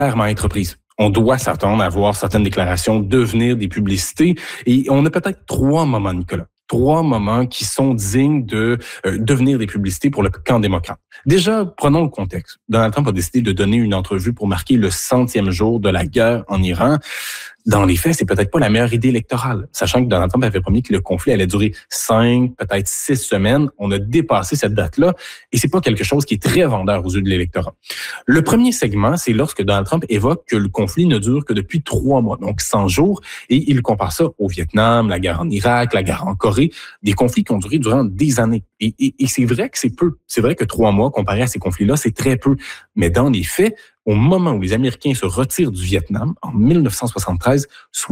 clairement être prises. On doit s'attendre à voir certaines déclarations devenir des publicités. Et on a peut-être 3 moments, Nicolas. 3 moments qui sont dignes de devenir des publicités pour le camp démocrate. Déjà, prenons le contexte. Donald Trump a décidé de donner une entrevue pour marquer le 100e jour de la guerre en Iran. Dans les faits, c'est peut-être pas la meilleure idée électorale, sachant que Donald Trump avait promis que le conflit allait durer 5, peut-être 6 semaines. On a dépassé cette date-là et c'est pas quelque chose qui est très vendeur aux yeux de l'électorat. Le premier segment, c'est lorsque Donald Trump évoque que le conflit ne dure que depuis 3 mois, donc 100 jours, et il compare ça au Vietnam, la guerre en Irak, la guerre en Corée, des conflits qui ont duré durant des années. Et c'est vrai que c'est peu. C'est vrai que 3 mois comparé à ces conflits-là, c'est très peu. Mais dans les faits, au moment où les Américains se retirent du Vietnam, en 1973,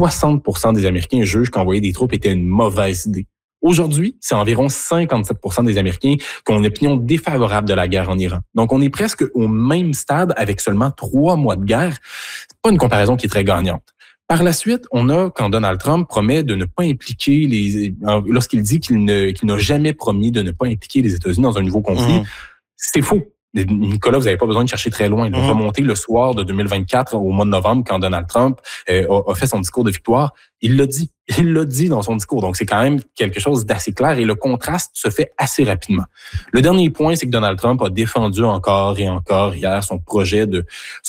60% des Américains jugent qu'envoyer des troupes était une mauvaise idée. Aujourd'hui, c'est environ 57% des Américains qui ont une opinion défavorable de la guerre en Iran. Donc, on est presque au même stade avec seulement 3 mois de guerre. C'est pas une comparaison qui est très gagnante. Par la suite, on a quand Donald Trump promet de ne pas impliquer lorsqu'il dit qu'il n'a jamais promis de ne pas impliquer les États-Unis dans un nouveau conflit, c'est faux. Nicolas, vous n'avez pas besoin de chercher très loin. Il a remonté le soir de 2024 au mois de novembre quand Donald Trump a fait son discours de victoire. Il l'a dit. Il l'a dit dans son discours. Donc, c'est quand même quelque chose d'assez clair et le contraste se fait assez rapidement. Le dernier point, c'est que Donald Trump a défendu encore et encore hier son projet de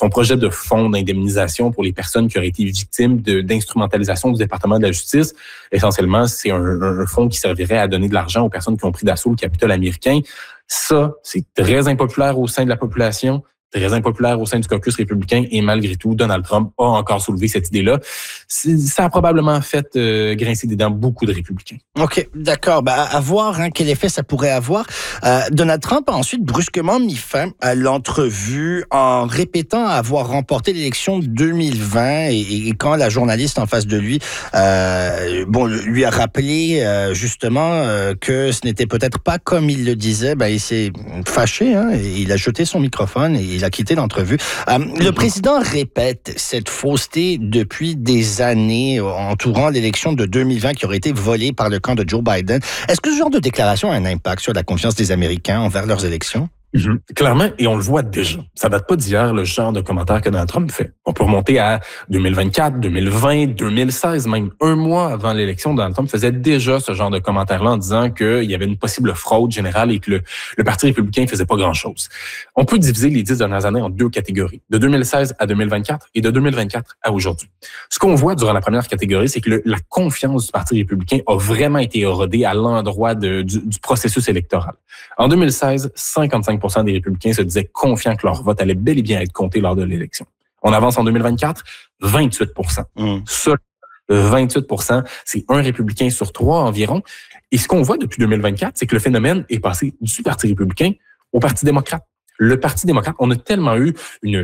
fonds d'indemnisation pour les personnes qui auraient été victimes d'instrumentalisation du département de la justice. Essentiellement, c'est un fonds qui servirait à donner de l'argent aux personnes qui ont pris d'assaut le Capitole américain. Ça, c'est très impopulaire au sein de la population, très impopulaire au sein du caucus républicain et malgré tout, Donald Trump a encore soulevé cette idée-là. Ça a probablement fait grincer des dents beaucoup de républicains. OK, d'accord. À voir quel effet ça pourrait avoir. Donald Trump a ensuite brusquement mis fin à l'entrevue en répétant avoir remporté l'élection 2020 et quand la journaliste en face de lui lui a rappelé justement que ce n'était peut-être pas comme il le disait, il s'est fâché et il a jeté son microphone et il a quitté l'entrevue. Le président répète cette fausseté depuis des années entourant l'élection de 2020 qui aurait été volée par le camp de Joe Biden. Est-ce que ce genre de déclaration a un impact sur la confiance des Américains envers leurs élections? Clairement, et on le voit déjà. Ça date pas d'hier, le genre de commentaires que Donald Trump fait. On peut remonter à 2024, 2020, 2016, même 1 mois avant l'élection, Donald Trump faisait déjà ce genre de commentaires-là en disant qu'il y avait une possible fraude générale et que le Parti républicain faisait pas grand-chose. On peut diviser les 10 dernières années en 2 catégories, de 2016 à 2024 et de 2024 à aujourd'hui. Ce qu'on voit durant la première catégorie, c'est que la confiance du Parti républicain a vraiment été érodée à l'endroit du processus électoral. En 2016, 55% des républicains se disaient confiants que leur vote allait bel et bien être compté lors de l'élection. On avance en 2024, 28%. Seul 28%, c'est 1 républicain sur 3 environ. Et ce qu'on voit depuis 2024, c'est que le phénomène est passé du Parti républicain au Parti démocrate. Le Parti démocrate, on a tellement eu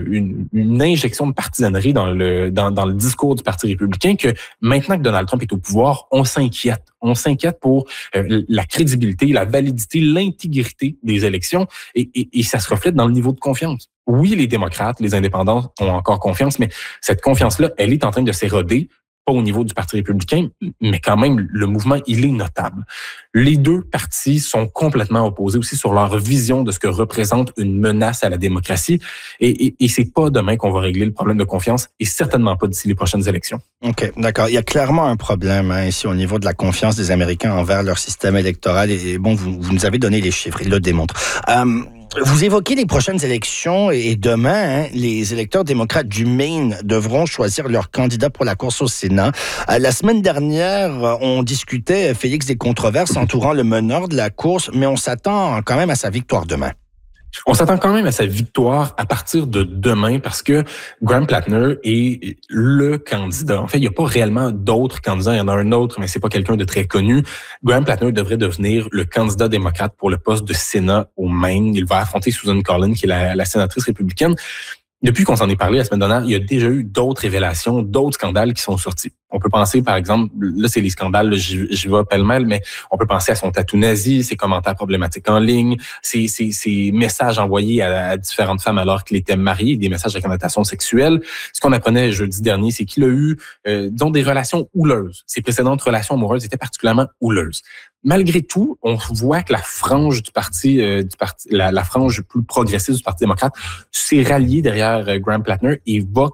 une injection de partisanerie dans le discours du Parti républicain que maintenant que Donald Trump est au pouvoir, on s'inquiète. On s'inquiète pour la crédibilité, la validité, l'intégrité des élections et ça se reflète dans le niveau de confiance. Oui, les démocrates, les indépendants ont encore confiance, mais cette confiance-là, elle est en train de s'éroder. Pas au niveau du Parti républicain, mais quand même, le mouvement, il est notable. Les 2 partis sont complètement opposés aussi sur leur vision de ce que représente une menace à la démocratie. Et c'est pas demain qu'on va régler le problème de confiance et certainement pas d'ici les prochaines élections. OK, d'accord. Il y a clairement un problème ici au niveau de la confiance des Américains envers leur système électoral. Et bon, vous nous avez donné les chiffres, ils le démontrent. Vous évoquez les prochaines élections et demain, les électeurs démocrates du Maine devront choisir leur candidat pour la course au Sénat. La semaine dernière, on discutait, Félix, des controverses entourant le meneur de la course, mais on s'attend quand même à sa victoire demain. On s'attend quand même à sa victoire à partir de demain parce que Graham Plattner est le candidat. En fait, il n'y a pas réellement d'autres candidats. Il y en a un autre, mais c'est pas quelqu'un de très connu. Graham Plattner devrait devenir le candidat démocrate pour le poste de Sénat au Maine. Il va affronter Susan Collins, qui est la sénatrice républicaine. Depuis qu'on s'en est parlé la semaine dernière, il y a déjà eu d'autres révélations, d'autres scandales qui sont sortis. On peut penser, par exemple, là, c'est les scandales, je vais pêle-mêle, mais on peut penser à son tatou nazi, ses commentaires problématiques en ligne, ses messages envoyés à différentes femmes alors qu'il était marié, des messages à connotation sexuelle. Ce qu'on apprenait jeudi dernier, c'est qu'il a eu, des relations houleuses. Ses précédentes relations amoureuses étaient particulièrement houleuses. Malgré tout, on voit que la frange du parti, la frange plus progressiste du Parti démocrate s'est ralliée derrière Graham Plattner et va